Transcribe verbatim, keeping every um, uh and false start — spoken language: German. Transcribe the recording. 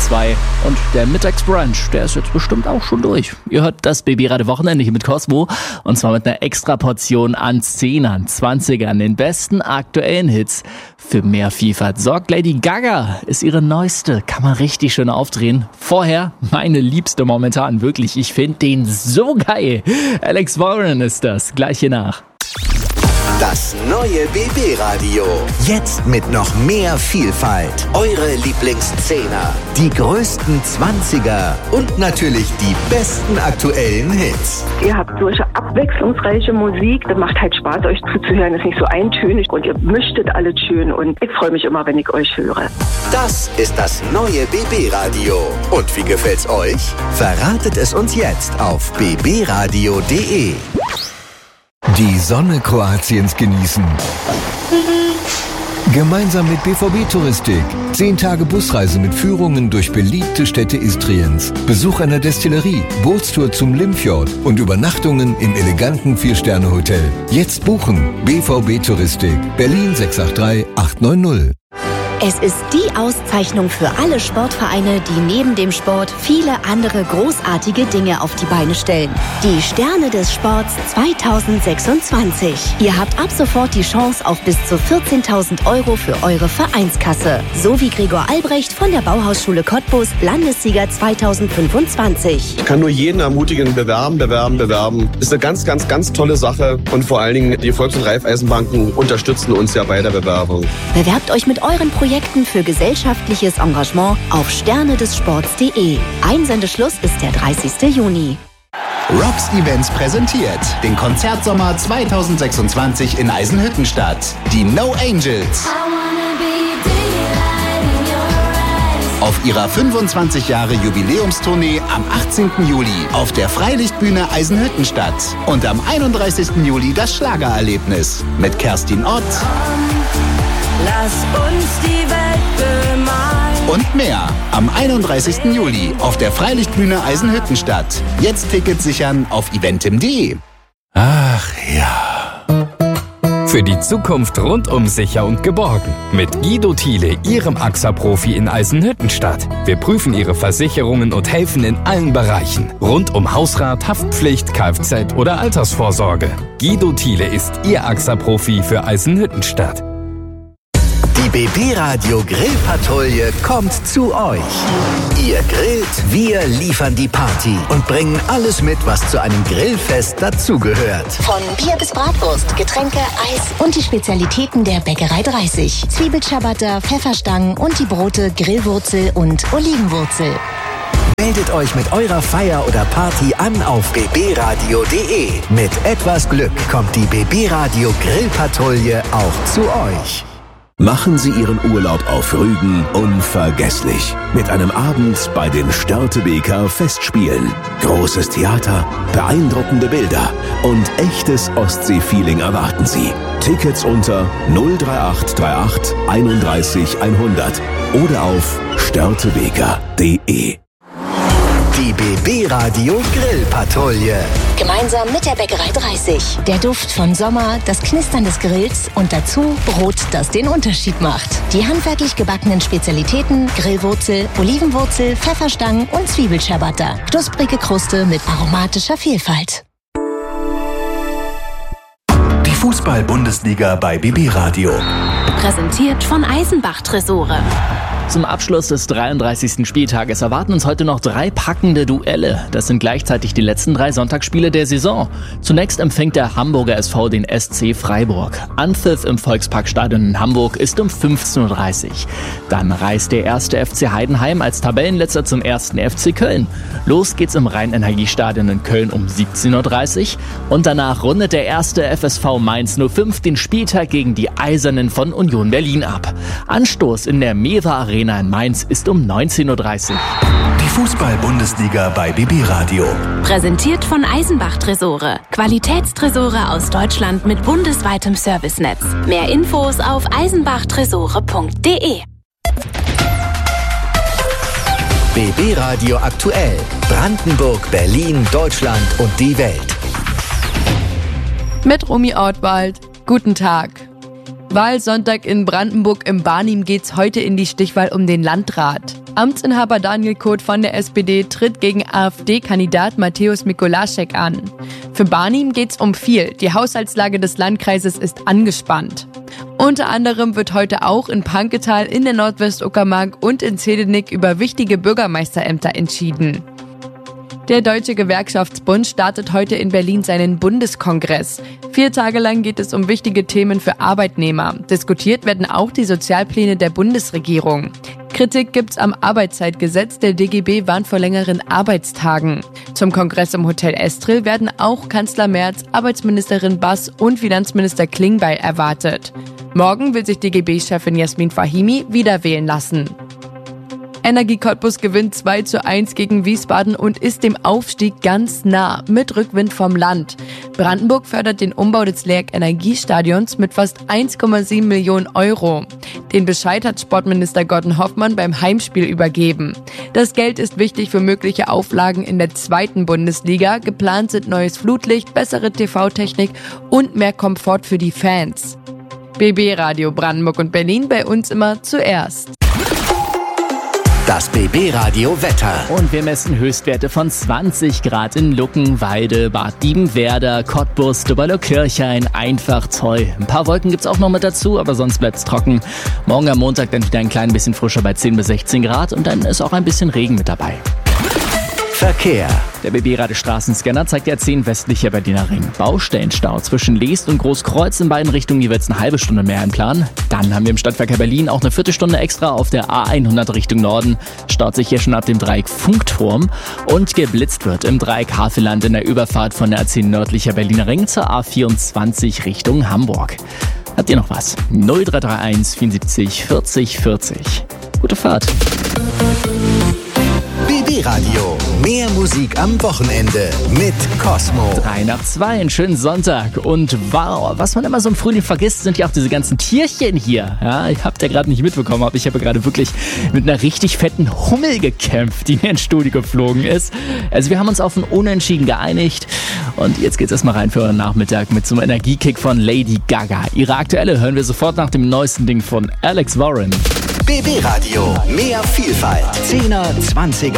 zwei. Und der Mittagsbrunch, der ist jetzt bestimmt auch schon durch. Ihr hört das B B-Radio Wochenende hier mit Cosmo. Und zwar mit einer extra Portion an Zehnern, Zwanzigern, den besten aktuellen Hits. Für mehr Vielfalt sorgt Lady Gaga, ist ihre neueste. Kann man richtig schön aufdrehen. Vorher meine liebste momentan, wirklich. Ich finde den so geil. Alex Warren ist das. Gleich hier nach. Das neue B B-Radio. Jetzt mit noch mehr Vielfalt. Eure Lieblingszehner, die größten Zwanziger und natürlich die besten aktuellen Hits. Ihr habt solche abwechslungsreiche Musik. Das macht halt Spaß, euch zuzuhören. Ist nicht so eintönig und ihr mischtet alles schön. Und ich freue mich immer, wenn ich euch höre. Das ist das neue B B-Radio. Und wie gefällt's euch? Verratet es uns jetzt auf b b radio punkt d e. Die Sonne Kroatiens genießen. Gemeinsam mit B V B-Touristik. Zehn Tage Busreise mit Führungen durch beliebte Städte Istriens. Besuch einer Destillerie, Bootstour zum Limfjord und Übernachtungen im eleganten Vier-Sterne-Hotel. Jetzt buchen. B V B-Touristik. Berlin sechs acht drei acht neun null. Es ist die Auszeichnung für alle Sportvereine, die neben dem Sport viele andere großartige Dinge auf die Beine stellen. Die Sterne des Sports zweitausendsechsundzwanzig. Ihr habt ab sofort die Chance auf bis zu vierzehntausend Euro für eure Vereinskasse. So wie Gregor Albrecht von der Bauhausschule Cottbus, Landessieger zweitausendfünfundzwanzig. Ich kann nur jeden ermutigen, bewerben, bewerben, bewerben. Das ist eine ganz, ganz, ganz tolle Sache. Und vor allen Dingen, die Volks- und Raiffeisenbanken unterstützen uns ja bei der Bewerbung. Bewerbt euch mit euren Projekten für gesellschaftliches Engagement auf sterne des sports punkt de. Einsendeschluss ist der dreißigster Juni. Rocks Events präsentiert den Konzertsommer zweitausendsechsundzwanzig in Eisenhüttenstadt. Die No Angels. Auf ihrer fünfundzwanzig Jahre Jubiläumstournee am achtzehnten Juli auf der Freilichtbühne Eisenhüttenstadt. Und am einunddreißigsten Juli das Schlagererlebnis mit Kerstin Ott. Lass uns die Welt bemalen. Und mehr am einunddreißigsten Juli auf der Freilichtbühne Eisenhüttenstadt. Jetzt Tickets sichern auf eventim punkt de. Ach ja. Für die Zukunft rundum sicher und geborgen. Mit Guido Thiele, Ihrem A X A-Profi in Eisenhüttenstadt. Wir prüfen Ihre Versicherungen und helfen in allen Bereichen. Rund um Hausrat, Haftpflicht, Kfz oder Altersvorsorge. Guido Thiele ist Ihr A X A-Profi für Eisenhüttenstadt. Die B B-Radio Grillpatrouille kommt zu euch. Ihr grillt, wir liefern die Party und bringen alles mit, was zu einem Grillfest dazugehört. Von Bier bis Bratwurst, Getränke, Eis und die Spezialitäten der Bäckerei dreißig. Zwiebelciabatta, Pfefferstangen und die Brote Grillwurzel und Olivenwurzel. Meldet euch mit eurer Feier oder Party an auf b b radio punkt de. Mit etwas Glück kommt die B B-Radio Grillpatrouille auch zu euch. Machen Sie Ihren Urlaub auf Rügen unvergesslich. Mit einem Abend bei den Störtebeker Festspielen. Großes Theater, beeindruckende Bilder und echtes Ostsee-Feeling erwarten Sie. Tickets unter null drei acht drei acht einunddreißig hundert oder auf störtebeker punkt de. Die B B-Radio Grillpatrouille. Gemeinsam mit der Bäckerei dreißig. Der Duft von Sommer, das Knistern des Grills und dazu Brot, das den Unterschied macht. Die handwerklich gebackenen Spezialitäten Grillwurzel, Olivenwurzel, Pfefferstangen und Zwiebelciabatta. Knusprige Kruste mit aromatischer Vielfalt. Die Fußball-Bundesliga bei B B-Radio. Präsentiert von Eisenbach Tresore. Zum Abschluss des dreiunddreißigsten Spieltages erwarten uns heute noch drei packende Duelle. Das sind gleichzeitig die letzten drei Sonntagsspiele der Saison. Zunächst empfängt der Hamburger S V den S C Freiburg. Anpfiff im Volksparkstadion in Hamburg ist um fünfzehn Uhr dreißig. Dann reist der erste F C Heidenheim als Tabellenletzter zum ersten F C Köln. Los geht's im Rhein-Energiestadion in Köln um siebzehn Uhr dreißig. Und danach rundet der erste F S V Mainz null fünf den Spieltag gegen die Eisernen von Union Berlin ab. Anstoß in der Mewa Arena in Mainz ist um neunzehn Uhr dreißig. Die Fußball-Bundesliga bei B B-Radio. Präsentiert von Eisenbach Tresore. Qualitätstresore aus Deutschland mit bundesweitem Servicenetz. Mehr Infos auf eisenbachtresore punkt de. B B-Radio aktuell. Brandenburg, Berlin, Deutschland und die Welt. Mit Romy Ortwald. Guten Tag. Wahlsonntag in Brandenburg. Im Barnim geht's heute in die Stichwahl um den Landrat. Amtsinhaber Daniel Koth von der S P D tritt gegen AfD-Kandidat Mateusz Mikolaschek an. Für Barnim geht's um viel. Die Haushaltslage des Landkreises ist angespannt. Unter anderem wird heute auch in Panketal, in der Nordwestuckermark und in Zedenick über wichtige Bürgermeisterämter entschieden. Der Deutsche Gewerkschaftsbund startet heute in Berlin seinen Bundeskongress. Vier Tage lang geht es um wichtige Themen für Arbeitnehmer. Diskutiert werden auch die Sozialpläne der Bundesregierung. Kritik gibt's am Arbeitszeitgesetz. Der D G B warnt vor längeren Arbeitstagen. Zum Kongress im Hotel Estrel werden auch Kanzler Merz, Arbeitsministerin Bass und Finanzminister Klingbeil erwartet. Morgen will sich D G B-Chefin Jasmin Fahimi wieder wählen lassen. Energie Cottbus gewinnt zwei zu eins gegen Wiesbaden und ist dem Aufstieg ganz nah, mit Rückwind vom Land. Brandenburg fördert den Umbau des Lerck-Energiestadions mit fast eins Komma sieben Millionen Euro. Den Bescheid hat Sportminister Gordon Hoffmann beim Heimspiel übergeben. Das Geld ist wichtig für mögliche Auflagen in der zweiten Bundesliga. Geplant sind neues Flutlicht, bessere T V-Technik und mehr Komfort für die Fans. B B Radio Brandenburg und Berlin, bei uns immer zuerst. Das B B-Radio Wetter. Und wir messen Höchstwerte von zwanzig Grad in Luckenwalde, Bad Diebenwerder, Cottbus, Dubberlo-Kirchhain, Einfachzoll. Ein paar Wolken gibt's auch noch mit dazu, aber sonst bleibt's trocken. Morgen am Montag dann wieder ein klein bisschen frischer bei zehn bis sechzehn Grad und dann ist auch ein bisschen Regen mit dabei. Verkehr. Der B B-Radio-Straßenscanner zeigt ja zehn westlicher Berliner Ring. Baustellenstau zwischen Leest und Großkreuz in beiden Richtungen jeweils eine halbe Stunde mehr im Plan. Dann haben wir im Stadtverkehr Berlin auch eine Viertelstunde extra auf der A hundert Richtung Norden. Staut sich hier schon ab dem Dreieck Funkturm. Und geblitzt wird im Dreieck Havelland in der Überfahrt von der A zehn nördlicher Berliner Ring zur A vierundzwanzig Richtung Hamburg. Habt ihr noch was? null drei drei eins vierundsiebzig vierzig vierzig. Gute Fahrt. B B-Radio. Mehr Musik am Wochenende mit Cosmo. Drei nach zwei, einen schönen Sonntag. Und wow, was man immer so im Frühling vergisst, sind ja auch diese ganzen Tierchen hier. Ja, ihr habt ja gerade nicht mitbekommen, aber ich habe gerade wirklich mit einer richtig fetten Hummel gekämpft, die mir ins Studio geflogen ist. Also wir haben uns auf ein Unentschieden geeinigt. Und jetzt geht's erstmal rein für euren Nachmittag mit so einem Energiekick von Lady Gaga. Ihre aktuelle hören wir sofort nach dem neuesten Ding von Alex Warren. B B-Radio. Mehr Vielfalt. zehner, zwanziger